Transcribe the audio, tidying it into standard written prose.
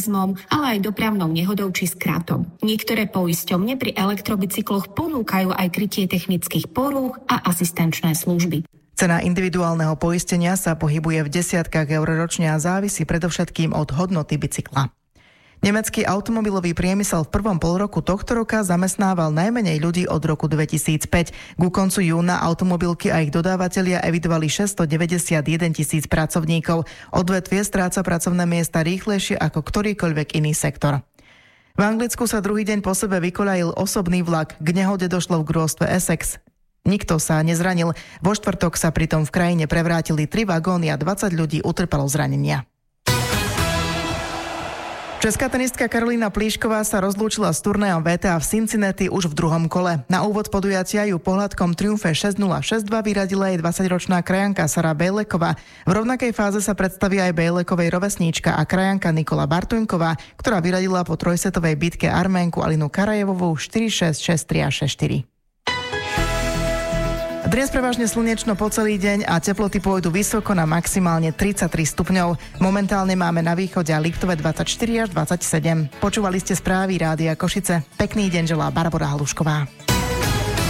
vandalizmom, ale aj dopravnou nehodou či skratom. Niektoré poisťovne pri elektrobicykloch ponúkajú aj krytie technických porúch a asistenčné služby. Cena individuálneho poistenia sa pohybuje v desiatkách eur ročne a závisí predovšetkým od hodnoty bicykla. Nemecký automobilový priemysel v prvom polroku tohto roka zamestnával najmenej ľudí od roku 2005. Ku koncu júna automobilky a ich dodávateľia evidovali 691 000 pracovníkov. Odvetvie stráca pracovné miesta rýchlejšie ako ktorýkoľvek iný sektor. V Anglicku sa druhý deň po sebe vykoľajil osobný vlak. K nehode došlo v grústve Essex. Nikto sa nezranil. Vo štvrtok sa pritom v krajine prevrátili 3 vagóny a 20 ľudí utrpelo zranenia. Česká tenistka Karolína Plíšková sa rozlúčila s turnajom WTA v Cincinnati už v druhom kole. Na úvod podujatia ju po hladkom triumfe 6-0, 6-2 vyradila jej 20-ročná krajanka Sara Bejleková. V rovnakej fáze sa predstaví aj Bejlekovej rovesníčka a krajanka Nikola Bartuňková, ktorá vyradila po trojsetovej bitke Arménku Alinu Karajevovú 4-6, 6-3 a 6-4. Dnes prevažne slnečno po celý deň a teploty pôjdu vysoko na maximálne 33 stupňov. Momentálne máme na východe a Liptove 24 až 27. Počúvali ste správy Rádia Košice. Pekný deň želá Barbora Halušková.